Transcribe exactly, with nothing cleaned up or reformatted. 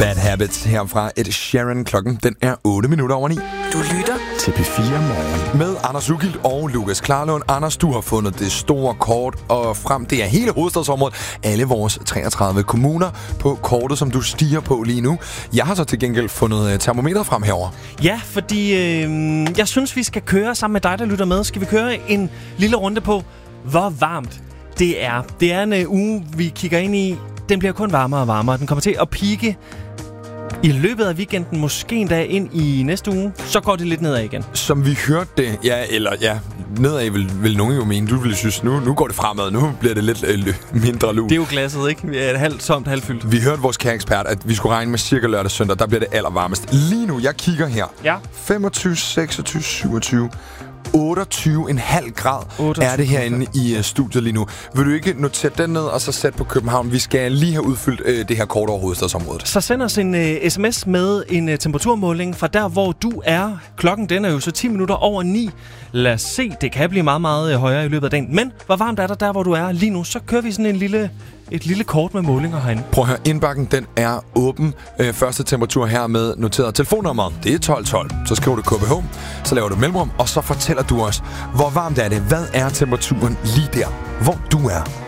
Bad Habits herfra Ed Sheeran. Klokken den er otte minutter over ni. Du lytter til P fire Morgen med Anders Ugilt og Lukas Klarlund. Anders, du har fundet det store kort og frem. Det er hele hovedstadsområdet. Alle vores treogtredive kommuner på kortet, som du stiger på lige nu. Jeg har så til gengæld fundet termometeret frem herover. Ja, fordi øh, jeg synes, vi skal køre sammen med dig, der lytter med. Skal vi køre en lille runde på, hvor varmt det er. Det er en uh, uge, vi kigger ind i. Den bliver kun varmere og varmere. Den kommer til at pike i løbet af weekenden, måske en dag ind i næste uge. Så går det lidt nedad igen. Som vi hørte det, ja, eller ja, nedad vil, vil nogen jo mene. Du ville synes, nu, nu går det fremad. Nu bliver det lidt øh, mindre lun. Det er jo glasset, ikke? Vi er halvt tomt, halvt fyldt. Vi hørte vores kære ekspert, at vi skulle regne med cirka lørdag søndag. Der bliver det allervarmest. Lige nu, jeg kigger her. Ja. femogtyve, seksogtyve, syvogtyve... otteogtyve komma fem grad er det herinde i uh, studiet lige nu. Vil du ikke notere den ned og så sætte på København? Vi skal lige have udfyldt uh, det her kort over hovedstadsområdet. Så send os en uh, sms med en uh, temperaturmåling fra der, hvor du er. Klokken den er jo så ti minutter over ni. Lad os se, det kan blive meget, meget uh, højere i løbet af dagen. Men hvor varmt er der der, hvor du er lige nu? Så kører vi sådan en lille... Et lille kort med målinger herinde. Prøv at høre, indbakken den er åben. Øh, første temperatur her med noteret telefonnummeret. Det er tolv tolv. Så skriver du K B H, så laver du mellemrum, og så fortæller du os, hvor varmt er det. Hvad er temperaturen lige der, hvor du er?